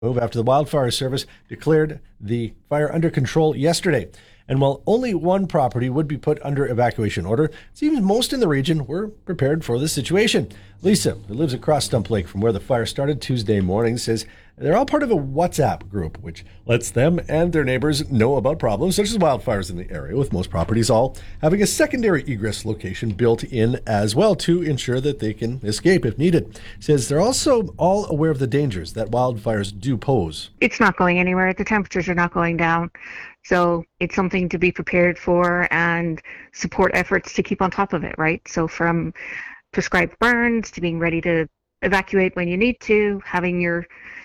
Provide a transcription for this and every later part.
Move after the Wildfire Service declared the fire under control yesterday. And while only one property would be put under evacuation order, it seems most in the region were prepared for the situation. Lisa, who lives across Stump Lake from where the fire started Tuesday morning, says they're all part of a WhatsApp group, which lets them and their neighbors know about problems such as wildfires in the area, with most properties all having a secondary egress location built in as well to ensure that they can escape if needed. Says they're also all aware of the dangers that wildfires do pose. It's not going anywhere. The temperatures are not going down. So it's something to be prepared for and support efforts to keep on top of it, right? So from prescribed burns to being ready to evacuate when you need to, having your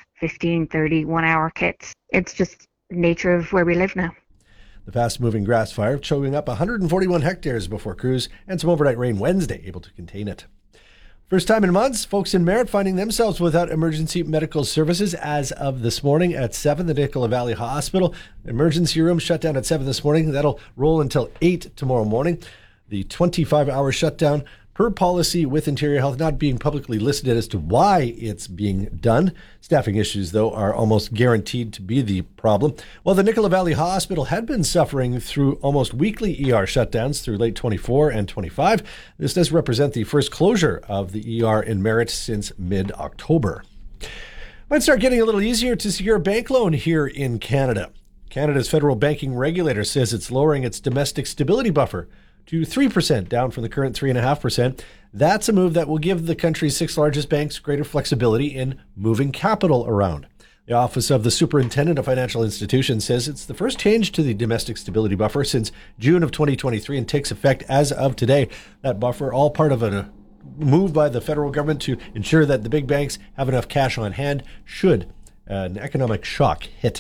15, 30, 1-hour kits. It's just nature of where we live now. The fast-moving grass fire choking up 141 hectares before crews and some overnight rain Wednesday able to contain it. First time in months, folks in Merritt finding themselves without emergency medical services as of this morning at 7. The Nicola Valley Hospital emergency room shut down at 7 this morning. That'll roll until 8 tomorrow morning. The 25-hour shutdown per policy with Interior Health not being publicly listed as to why it's being done. Staffing issues, though, are almost guaranteed to be the problem. While the Nicola Valley Hospital had been suffering through almost weekly ER shutdowns through late 24 and 25, this does represent the first closure of the ER in Merritt since mid-October. Might start getting a little easier to secure a bank loan here in Canada. Canada's federal banking regulator says it's lowering its domestic stability buffer to 3%, down from the current 3.5%. That's a move that will give the country's 6 largest banks greater flexibility in moving capital around. The Office of the Superintendent of Financial Institutions says it's the first change to the domestic stability buffer since June of 2023 and takes effect as of today. That buffer, all part of a move by the federal government to ensure that the big banks have enough cash on hand should an economic shock hit.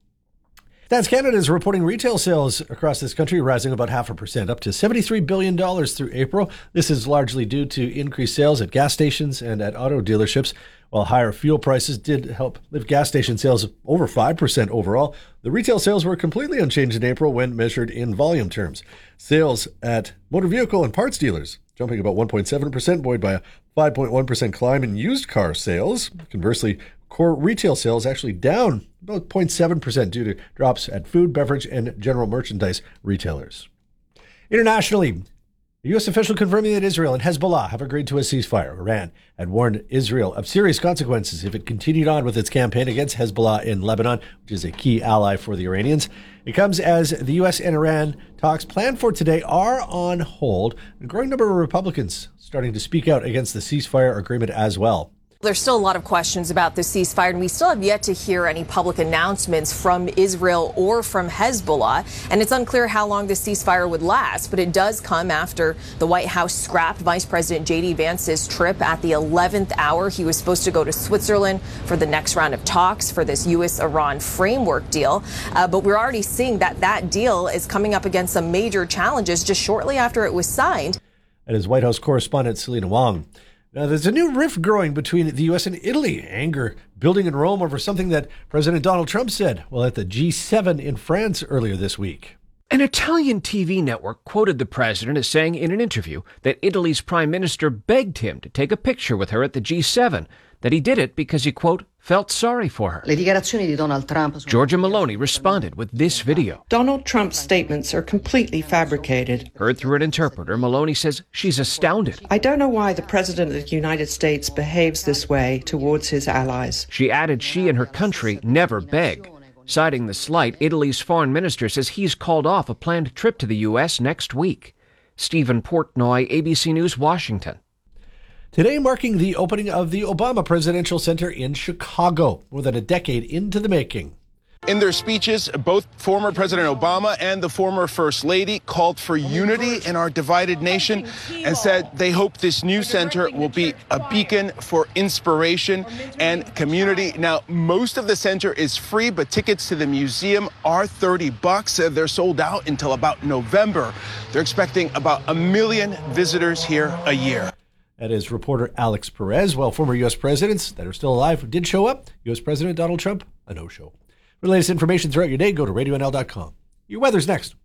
Stats Canada is reporting retail sales across this country rising about 0.5%, up to $73 billion through April. This is largely due to increased sales at gas stations and at auto dealerships. While higher fuel prices did help lift gas station sales over 5% overall, the retail sales were completely unchanged in April when measured in volume terms. Sales at motor vehicle and parts dealers jumping about 1.7%, buoyed by a 5.1% climb in used car sales. Conversely, core retail sales actually down about 0.7% due to drops at food, beverage, and general merchandise retailers. Internationally, a U.S. official confirming that Israel and Hezbollah have agreed to a ceasefire. Iran had warned Israel of serious consequences if it continued on with its campaign against Hezbollah in Lebanon, which is a key ally for the Iranians. It comes as the U.S. and Iran talks planned for today are on hold. A growing number of Republicans starting to speak out against the ceasefire agreement as well. There's still a lot of questions about the ceasefire, and we still have yet to hear any public announcements from Israel or from Hezbollah. And it's unclear how long this ceasefire would last, but it does come after the White House scrapped Vice President J.D. Vance's trip at the 11th hour. He was supposed to go to Switzerland for the next round of talks for this U.S.-Iran framework deal. But we're already seeing that deal is coming up against some major challenges just shortly after it was signed. That is White House correspondent Selena Wong. Now, there's a new rift growing between the U.S. and Italy, anger building in Rome over something that President Donald Trump said while at the G7 in France earlier this week. An Italian TV network quoted the president as saying in an interview that Italy's prime minister begged him to take a picture with her at the G7, that he did it because he, quote, felt sorry for her. Giorgia Meloni responded with this video. Donald Trump's statements are completely fabricated. Heard through an interpreter, Meloni says she's astounded. I don't know why the President of the United States behaves this way towards his allies. She added she and her country never beg. Citing the slight, Italy's foreign minister says he's called off a planned trip to the U.S. next week. Stephen Portnoy, ABC News, Washington. Today marking the opening of the Obama Presidential Center in Chicago, more than a decade into the making. In their speeches, both former President Obama and the former First Lady called for unity in our divided nation and said they hope this new center will be a beacon for inspiration and community. Now, most of the center is free, but tickets to the museum are $30. They're sold out until about November. They're expecting about 1 million visitors here a year. That is reporter Alex Perez. While former U.S. presidents that are still alive did show up, U.S. President Donald Trump, a no-show. For the latest information throughout your day, go to RadioNL.com. Your weather's next.